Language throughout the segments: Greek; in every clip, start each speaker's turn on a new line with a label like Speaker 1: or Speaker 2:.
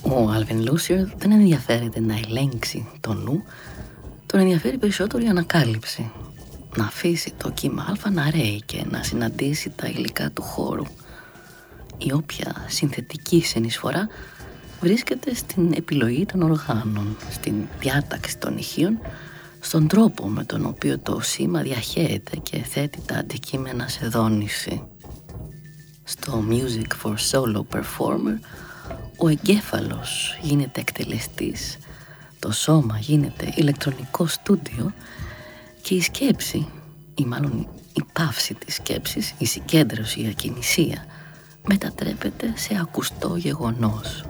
Speaker 1: Ο Alvin Lucier δεν ενδιαφέρεται να ελέγξει το νου, τον ενδιαφέρει περισσότερο η ανακάλυψη. Να αφήσει το κύμα α να ρέει και να συναντήσει τα υλικά του χώρου. Η όποια συνθετική συνεισφορά βρίσκεται στην επιλογή των οργάνων, στην διάταξη των ηχείων, στον τρόπο με τον οποίο το σήμα διαχέεται και θέτει τα αντικείμενα σε δόνηση. Στο Music for Solo Performer, ο εγκέφαλος γίνεται εκτελεστής, το σώμα γίνεται ηλεκτρονικό στούντιο και η σκέψη, ή μάλλον η παύση της σκέψης, η συγκέντρωση, η ακινησία, μετατρέπεται σε ακουστό γεγονός.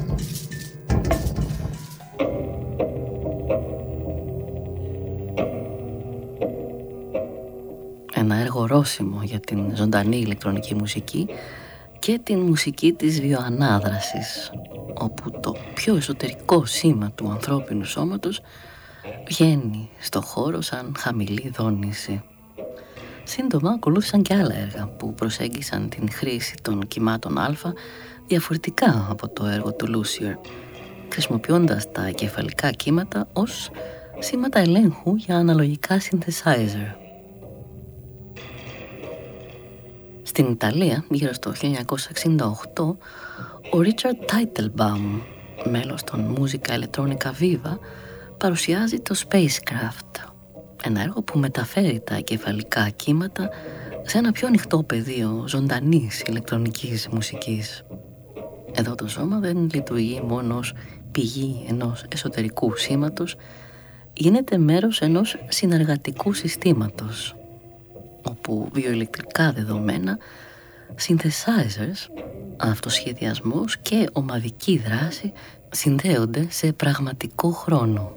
Speaker 1: Ένα έργο ορόσημο για την ζωντανή ηλεκτρονική μουσική και την μουσική της βιοανάδρασης, όπου το πιο εσωτερικό σήμα του ανθρώπινου σώματος βγαίνει στο χώρο σαν χαμηλή δόνηση. Σύντομα ακολούθησαν και άλλα έργα που προσέγγισαν την χρήση των κυμάτων α διαφορετικά από το έργο του Lucier, χρησιμοποιώντας τα κεφαλικά κύματα ως σήματα ελέγχου για αναλογικά synthesizer. Στην Ιταλία, γύρω στο 1968, ο Richard Teitelbaum, μέλος των Musica Elettronica Viva, παρουσιάζει το Spacecraft, ένα έργο που μεταφέρει τα κεφαλικά κύματα σε ένα πιο ανοιχτό πεδίο ζωντανής ηλεκτρονικής μουσικής. Εδώ το σώμα δεν λειτουργεί μόνο ως πηγή ενός εσωτερικού σήματος, γίνεται μέρος ενός συνεργατικού συστήματος, όπου βιοηλεκτρικά δεδομένα, synthesizers, αυτοσχεδιασμός και ομαδική δράση συνδέονται σε πραγματικό χρόνο.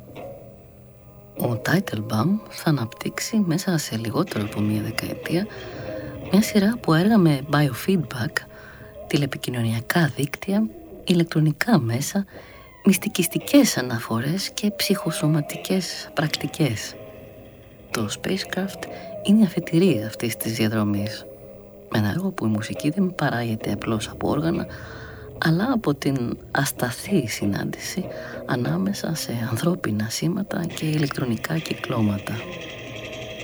Speaker 1: Ο Teitelbaum θα αναπτύξει μέσα σε λιγότερο από μία δεκαετία μια σειρά από έργα με biofeedback, τηλεπικοινωνιακά δίκτυα, ηλεκτρονικά μέσα, μυστικιστικές αναφορές και ψυχοσωματικές πρακτικές. Το Spacecraft είναι η αφετηρία αυτής της διαδρομής. Ένα έργο που η μουσική δεν παράγεται απλώς από όργανα, αλλά από την ασταθή συνάντηση ανάμεσα σε ανθρώπινα σήματα και ηλεκτρονικά κυκλώματα.